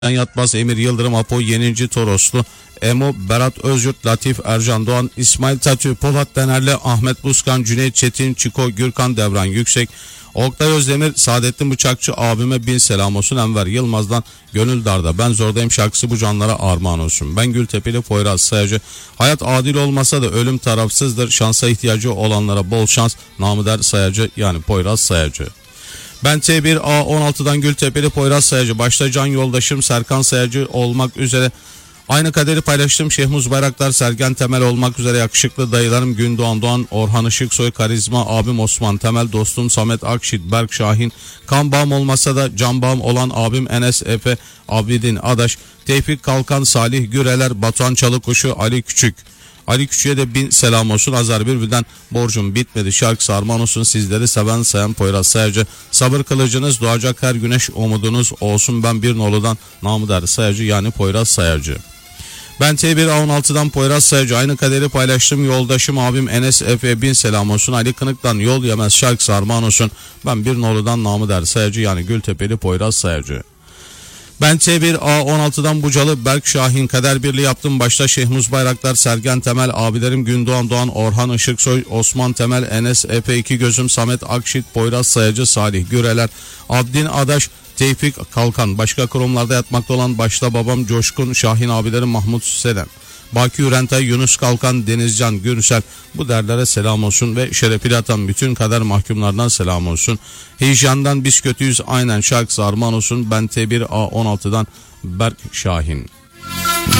Yatmaz, Emir Yıldırım, Apo Yenici Toroslu, Emo, Berat Özyurt, Latif Ercan Doğan, İsmail Tatü, Polat Denerli, Ahmet Buskan, Cüneyt Çetin, Çiko, Gürkan Devran Yüksek, Oktay Özdemir, Saadettin Bıçakçı, abime bin selam olsun. Enver Yılmaz'dan Gönül Darda, Ben Zordayım şarkısı bu canlara armağan olsun. Ben Gültepeli Poyraz Sayacı, hayat adil olmasa da ölüm tarafsızdır, şansa ihtiyacı olanlara bol şans, namı der Sayacı, yani Poyraz Sayacı. Ben T1A16'dan Gültepeli Poyraz Sayacı, başta can yoldaşım Serkan Sayacı olmak üzere aynı kaderi paylaştım. Şehmuz Bayraktar, Sergen Temel olmak üzere yakışıklı dayılarım Gündoğan Doğan, Orhan Işıksoy, karizma abim Osman Temel, dostum Samet Akşit, Berk Şahin, kan bağım olmasa da can bağım olan abim Enes Efe, Abidin Adaş, Tevfik Kalkan, Salih Güreler, Batuhan Çalıkuşu, Ali Küçük. Ali Küçük'e de bin selam olsun. Azar Bülbül'den Borcum Bitmedi şarkısı armağan olsun. Sizleri seven sayan Poyraz Sayacı. Sabır kılıcınız doğacak her güneş umudunuz olsun. Ben bir noludan namı der Sayacı, yani Poyraz Sayacı. Ben T1A16'dan Poyraz Sayacı, aynı kaderi paylaştım. Yoldaşım abim Enes Efe, bin selam olsun. Ali Kınık'tan Yol Yemez şarkısı armağan olsun. Ben bir noludan namı der Sayacı, yani Gültepeli Poyraz Sayacı. Ben T1A16'dan Bucalı Berk Şahin, kader birliği yaptım. Başta Şehmuz Bayraktar, Sergen Temel, abilerim Gündoğan Doğan, Orhan Işıksoy, Osman Temel, Enes Efe, İki Gözüm, Samet Akşit, Poyraz Sayacı, Salih Güreler, Abdin Adaş, Tevfik Kalkan. Başka kurumlarda yatmakta olan başta babam Coşkun, Şahin abilerim Mahmut Selen, Baki Ürentay, Yunus Kalkan, Denizcan Gürsel, bu derlere selam olsun ve şerefli atan bütün kader mahkumlardan selam olsun. Heyecandan biz kötüyüz aynen şarkısı armağan olsun. Ben T1A16'dan Berk Şahin.